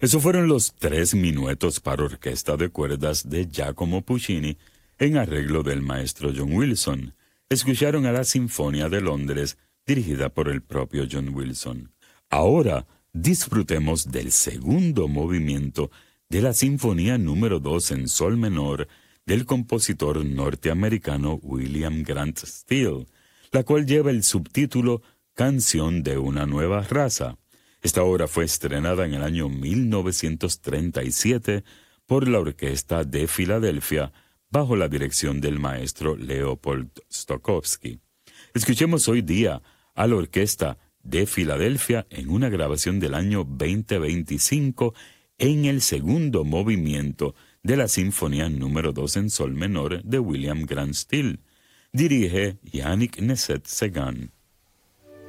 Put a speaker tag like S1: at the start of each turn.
S1: Esos fueron los 3 minuetos para orquesta de cuerdas de Giacomo Puccini en arreglo del maestro John Wilson. Escucharon a la Sinfonía de Londres dirigida por el propio John Wilson. Ahora disfrutemos del segundo movimiento de la Sinfonía número 2 en sol menor del compositor norteamericano William Grant Still, la cual lleva el subtítulo Canción de una nueva raza. Esta obra fue estrenada en el año 1937 por la Orquesta de Filadelfia bajo la dirección del maestro Leopold Stokowski. Escuchemos hoy día a la Orquesta de Filadelfia en una grabación del año 2025 en el segundo movimiento de la Sinfonía número 2 en sol menor de William Grant Still. Dirige Yannick Nézet-Séguin.